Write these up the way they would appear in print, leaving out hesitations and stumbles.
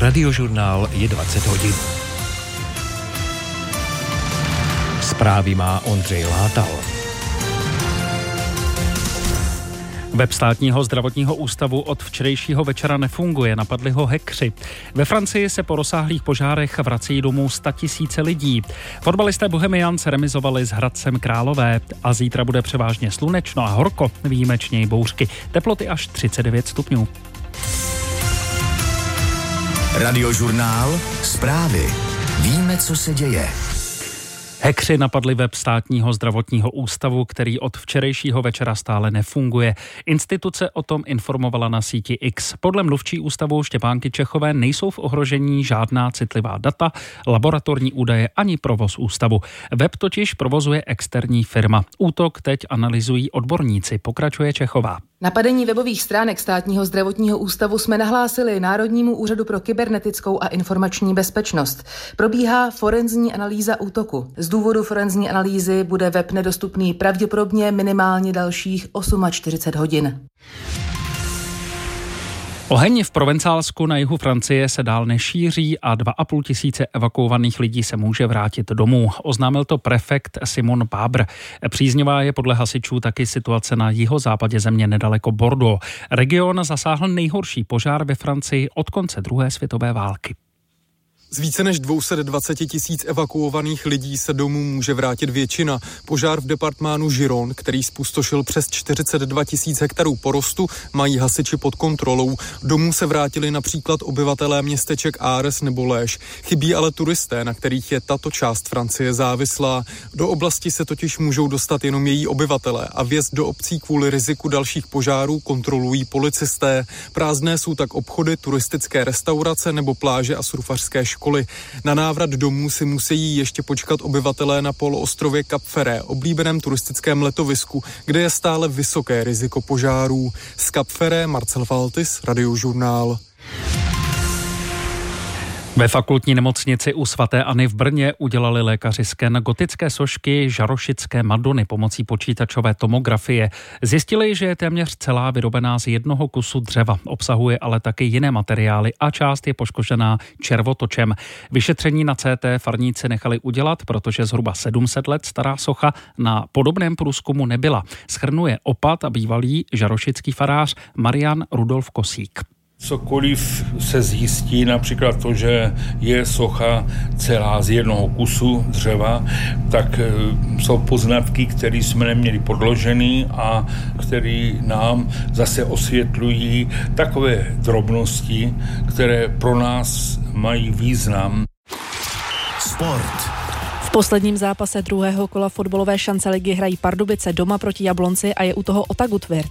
Radiožurnál je 20 hodin. Zprávy má Ondřej Látal. Web státního zdravotního ústavu od včerejšího večera nefunguje, napadli ho hackři. Ve Francii se po rozsáhlých požárech vrací domů 100 000 lidí. Fotbalisté Bohemians remizovali s Hradcem Králové a zítra bude převážně slunečno a horko, výjimečně i bouřky. Teploty až 39 stupňů. Radiožurnál, zprávy. Víme, co se děje. Hackři napadli web státního zdravotního ústavu, který od včerejšího večera stále nefunguje. Instituce o tom informovala na síti X. Podle mluvčí ústavu Štěpánky Čechové nejsou v ohrožení žádná citlivá data, laboratorní údaje ani provoz ústavu. Web totiž provozuje externí firma. Útok teď analyzují odborníci, pokračuje Čechová. Napadení webových stránek státního zdravotního ústavu jsme nahlásili Národnímu úřadu pro kybernetickou a informační bezpečnost. Probíhá forenzní analýza útoku. Z důvodu forenzní analýzy bude web nedostupný pravděpodobně minimálně dalších 48 hodin. Oheň v Provencálsku na jihu Francie se dál nešíří a 2 500 evakuovaných lidí se může vrátit domů. Oznámil to prefekt Simon Pabr. Příznivá je podle hasičů taky situace na jihozápadě země nedaleko Bordeaux. Region zasáhl nejhorší požár ve Francii od konce druhé světové války. Z více než 220 000 evakuovaných lidí se domů může vrátit většina. Požár v departmánu Giron, který zpustošil přes 42 000 hektarů porostu, mají hasiči pod kontrolou. Domů se vrátili například obyvatelé městeček Ares nebo Léž. Chybí ale turisté, na kterých je tato část Francie závislá. Do oblasti se totiž můžou dostat jenom její obyvatelé a vjezd do obcí kvůli riziku dalších požárů kontrolují policisté. Prázdné jsou tak obchody, turistické restaurace nebo pláže a surfařské školy. Na návrat domů si musí ještě počkat obyvatelé na poloostrově Cap Ferret, oblíbeném turistickém letovisku, kde je stále vysoké riziko požárů. Z Cap Ferret Marcel Valtis, Radiožurnál. Ve fakultní nemocnici u svaté Anny v Brně udělali lékaři sken gotické sošky Žarošické Madony pomocí počítačové tomografie. Zjistili, že je téměř celá vyrobená z jednoho kusu dřeva, obsahuje ale taky jiné materiály a část je poškozená červotočem. Vyšetření na CT farníci nechali udělat, protože zhruba 700 let stará socha na podobném průzkumu nebyla. Shrnuje opat a bývalý žarošický farář Marian Rudolf Kosík. Cokoliv se zjistí, například to, že je socha celá z jednoho kusu dřeva, tak jsou poznatky, které jsme neměli podložený a které nám zase osvětlují takové drobnosti, které pro nás mají význam. Sport. V posledním zápase druhého kola fotbalové šance ligy hrají Pardubice doma proti Jablonci a je u toho Otagu Tvrd.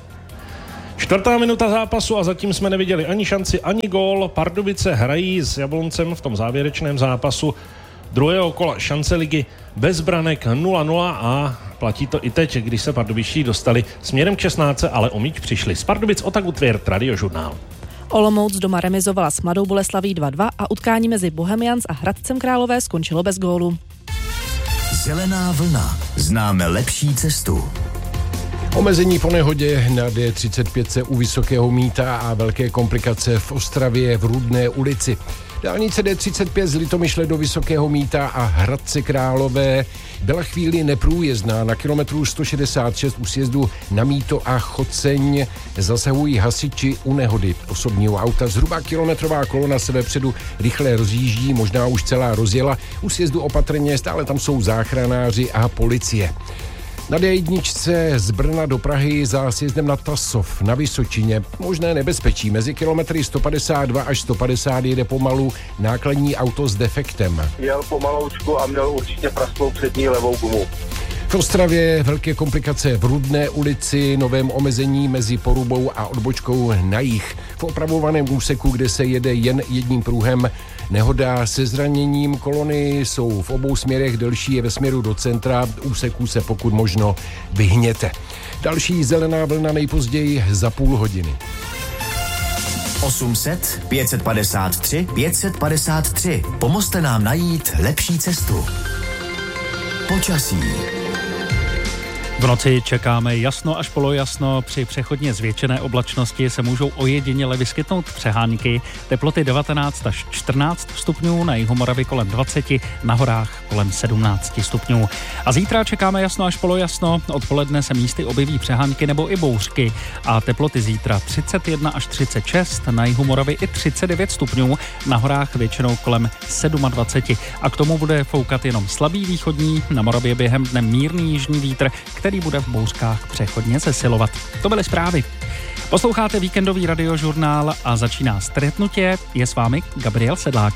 4. minuta zápasu a zatím jsme neviděli ani šanci, ani gól. Pardubice hrají s Jabloncem v tom závěrečném zápasu druhého kola šance ligy bez branek 0-0 a platí to i teď, když se pardubičtí dostali směrem k 16, ale o míč přišli. Z Pardubic Otagu Tvrd, Radiožurnál. Olomouc doma remizovala s Mladou Boleslaví 2-2 a utkání mezi Bohemians a Hradcem Králové skončilo bez gólu. Zelená vlna. Známe lepší cestu. Omezení po nehodě na D35 u Vysokého Mýta a velké komplikace v Ostravě v Rudné ulici. Dálnice D35 z Litomyšle do Vysokého Mýta a Hradce Králové byla chvíli neprůjezdná. Na kilometru 166 u sjezdu na Mýto a Choceň zasahují hasiči u nehody osobního auta. Zhruba kilometrová kolona se vepředu rychle rozjíždí, možná už celá rozjela. U sjezdu opatrně, stále tam jsou záchranáři a policie. Na D1 z Brna do Prahy za sjezdem na Tasov na Vysočině možné nebezpečí. Mezi kilometry 152 až 150 jede pomalu nákladní auto s defektem. Jel pomaloučku a měl určitě prasklou přední levou gumu. V Ostravě velké komplikace v Rudné ulici, novém omezení mezi Porubou a odbočkou na jih. V opravovaném úseku, kde se jede jen jedním pruhem, nehoda se zraněním, kolony jsou v obou směrech, delší je ve směru do centra, úseků se pokud možno vyhněte. Další zelená vlna nejpozději za půl hodiny. 800 553 553. Pomozte nám najít lepší cestu. Počasí. V noci čekáme jasno až polojasno, při přechodně zvětšené oblačnosti se můžou ojediněle vyskytnout přehánky, teploty 19 až 14 stupňů, na jihu Moravy kolem 20, na horách kolem 17 stupňů. A zítra čekáme jasno až polojasno, odpoledne se místy objeví přehánky nebo i bouřky a teploty zítra 31 až 36, na jihu Moravy i 39 stupňů, na horách většinou kolem 27 a k tomu bude foukat jenom slabý východní, na Moravě během dne mírný jižní vítr, který bude v bouřkách přechodně zesilovat. To byly zprávy. Posloucháte víkendový radiožurnál a začíná Stretnutě. Je s vámi Gabriel Sedlák.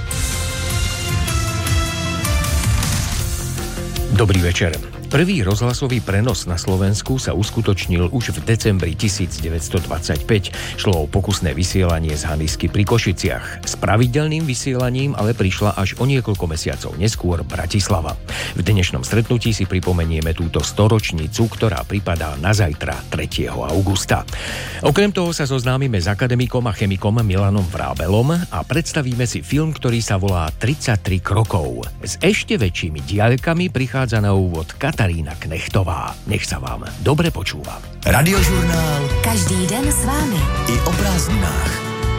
Dobrý večer. Prvý rozhlasový prenos na Slovensku sa uskutočnil už v decembri 1925. Šlo o pokusné vysielanie z Hanisky pri Košiciach. S pravidelným vysielaním ale prišla až o niekoľko mesiacov neskôr Bratislava. V dnešnom stretnutí si pripomenieme túto storočnicu, ktorá pripadá na zajtra 3. augusta. Okrem toho sa zoznámime s akademikom a chemikom Milanom Vrábelom a predstavíme si film, ktorý sa volá 33 krokov. S ešte väčšími diaľkami prichádza na úvod Katarína Knechtová. Nech sa vám dobre počúva. Radiožurnál. Každý den s vámi. I o prázdninách.